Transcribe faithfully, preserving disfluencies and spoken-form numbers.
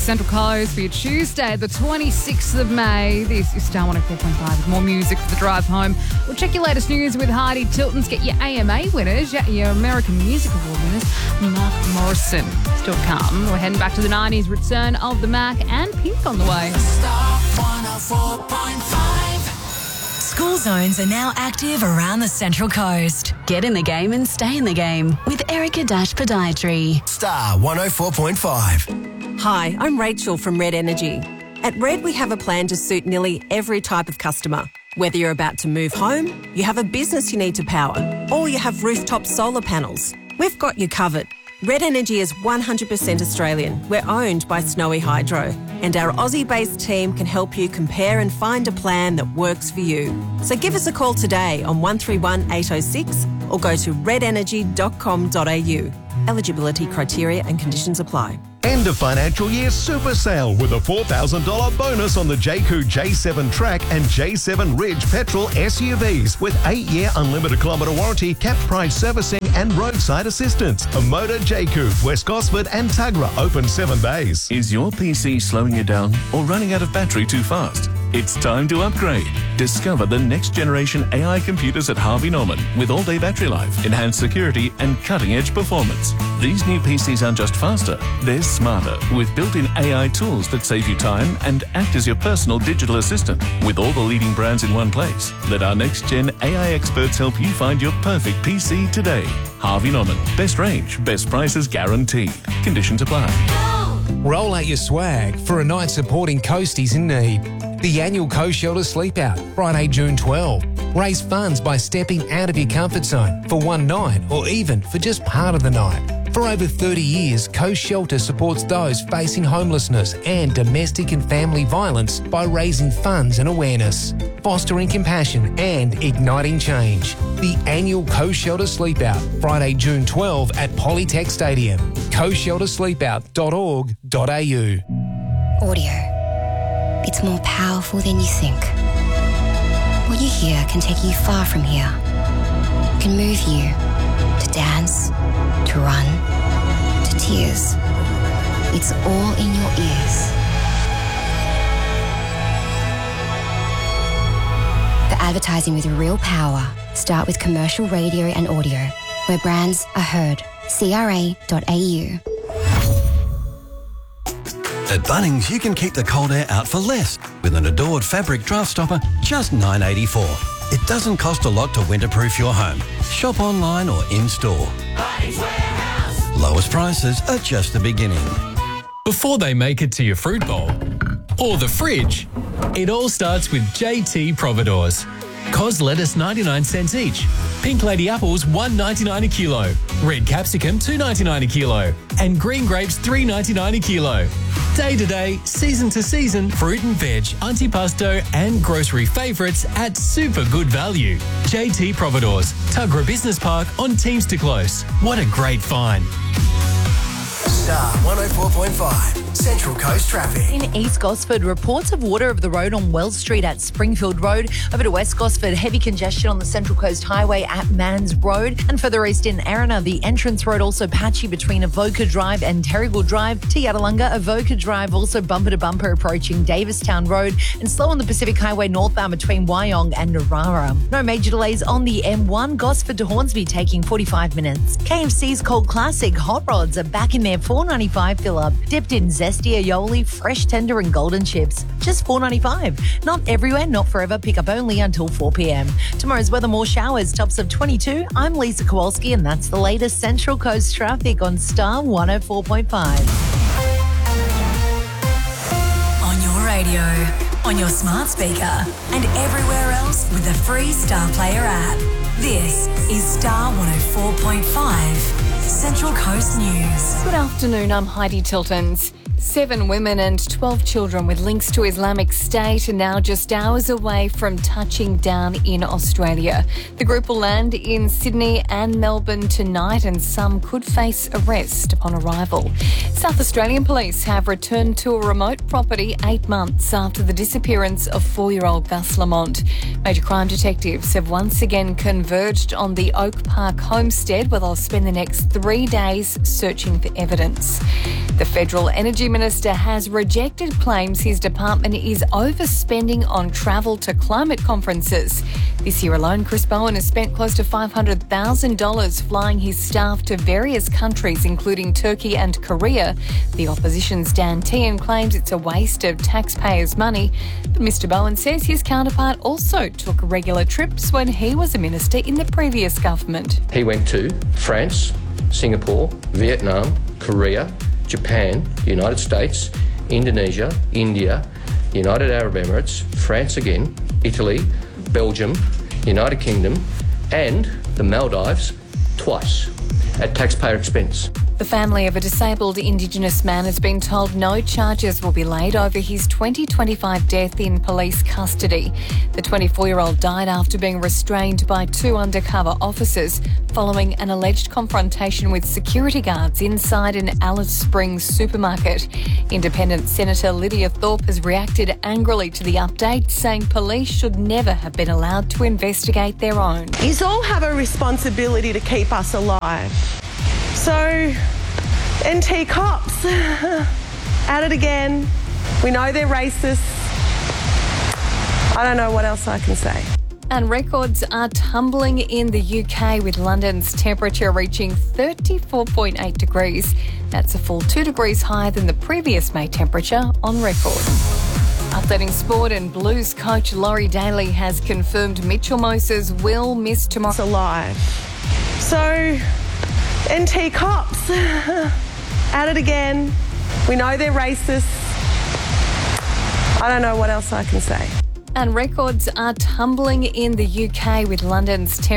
Central Coast for your Tuesday, the twenty-sixth of May. This is Star one oh four point five with more music for the drive home. We'll check your latest news with Heidi Tilton's, get your A M A winners, your American Music Award winners, Mark Morrison. Still to come. We're heading back to the nineties, return of the Mac and Pink on the way. Star one oh four point five. School zones are now active around the Central Coast. Get in the game and stay in the game with Erica Dash Podiatry. Star one oh four point five. Hi, I'm Rachel from Red Energy. At Red, we have a plan to suit nearly every type of customer. Whether you're about to move home, you have a business you need to power, or you have rooftop solar panels, we've got you covered. Red Energy is one hundred percent Australian. We're owned by Snowy Hydro, and our Aussie-based team can help you compare and find a plan that works for you. So give us a call today on one three one eight oh six or go to red energy dot com dot a u. Eligibility criteria and conditions apply. End of financial year super sale with a four thousand dollars bonus on the J C U J seven Track and J seven Ridge petrol S U Vs with eight-year unlimited kilometre warranty, capped price servicing and roadside assistance. A Motor J C U, West Gosford and Tuggerah open seven days. Is your P C slowing you down or running out of battery too fast? It's time to upgrade. Discover the next generation A I computers at Harvey Norman with all-day battery life, enhanced security and cutting-edge performance. These new P Cs aren't just faster, they're smarter with built-in A I tools that save you time and act as your personal digital assistant. With all the leading brands in one place, let our next-gen A I experts help you find your perfect P C today. Harvey Norman. Best range, best prices guaranteed. Conditions apply. Roll out your swag for a night supporting Coasties in need. The annual Coast Shelter Sleep Out, Friday, June twelfth. Raise funds by stepping out of your comfort zone for one night or even for just part of the night. For over thirty years, Coast Shelter supports those facing homelessness and domestic and family violence by raising funds and awareness, fostering compassion and igniting change. The annual Coast Shelter Sleep Out, Friday, June twelfth at Polytech Stadium. coast shelter sleep out dot org dot a u. Audio. It's more powerful than you think. What you hear can take you far from here. It can move you to dance, to run, to tears. It's all in your ears. For advertising with real power, start with commercial radio and audio, where brands are heard. c r a dot a u. At Bunnings, you can keep the cold air out for less with an Adored fabric draft stopper, just nine dollars eighty-four. It doesn't cost a lot to winterproof your home. Shop online or in-store. Bunnings Warehouse. Lowest prices are just the beginning. Before they make it to your fruit bowl or the fridge, it all starts with J T Providores. Cos lettuce ninety-nine cents each. Pink lady apples one ninety-nine a kilo. Red capsicum two ninety-nine a kilo. And green grapes three ninety-nine a kilo. Day to day, season to season, fruit and veg, antipasto and grocery favourites at super good value. J T Providores, Tuggerah Business Park on Teamster Close. What a great find. Star one oh four point five, Central Coast Traffic. In East Gosford, reports of water of the road on Wells Street at Springfield Road. Over to West Gosford, heavy congestion on the Central Coast Highway at Mans Road. And further east in Erina, the entrance road also patchy between Avoca Drive and Terrigal Drive. To Yadalunga, Avoca Drive also bumper to bumper approaching Davistown Road. And slow on the Pacific Highway northbound between Wyong and Narara. No major delays on the M one, Gosford to Hornsby taking forty-five minutes. K F C's Cold Classic Hot Rods are back in their four ninety-five fill up, dipped in zesty aioli, fresh tender and golden chips. Just four ninety-five. Not everywhere, not forever. Pick up only until four p.m. Tomorrow's weather, more showers, tops of twenty-two. I'm Lisa Kowalski and that's the latest Central Coast traffic on Star one oh four point five. On your radio, on your smart speaker, and everywhere else with the free Star Player app. This is Star one oh four point five, Central Coast News. Good afternoon, I'm Heidi Tiltons. Seven women and twelve children with links to Islamic State are now just hours away from touching down in Australia. The group will land in Sydney and Melbourne tonight and some could face arrest upon arrival. South Australian police have returned to a remote property eight months after the disappearance of four-year-old Gus Lamont. Major crime detectives have once again converged on the Oak Park homestead where they'll spend the next three days searching for evidence. The Federal Energy Minister has rejected claims his department is overspending on travel to climate conferences. This year alone, Chris Bowen has spent close to five hundred thousand dollars flying his staff to various countries, including Turkey and Korea. The opposition's Dan Tehan claims it's a waste of taxpayers' money. But Mister Bowen says his counterpart also took regular trips when he was a minister in the previous government. He went to France, Singapore, Vietnam, Korea, Japan, the United States, Indonesia, India, United Arab Emirates, France again, Italy, Belgium, United Kingdom, and the Maldives twice at taxpayer expense. The family of a disabled Indigenous man has been told no charges will be laid over his twenty twenty-five death in police custody. The twenty-four-year-old died after being restrained by two undercover officers following an alleged confrontation with security guards inside an Alice Springs supermarket. Independent Senator Lydia Thorpe has reacted angrily to the update, saying police should never have been allowed to investigate their own. You all have a responsibility to keep us alive. So, N T cops, at it again. We know they're racist. I don't know what else I can say. And records are tumbling in the U K, with London's temperature reaching thirty-four point eight degrees. That's a full two degrees higher than the previous May temperature on record. Updating sport, and Blues coach Laurie Daly has confirmed Mitchell Moses will miss tomorrow. It's alive. So, N T cops, at it again. We know they're racist. I don't know what else I can say. And records are tumbling in the U K, with London's temperature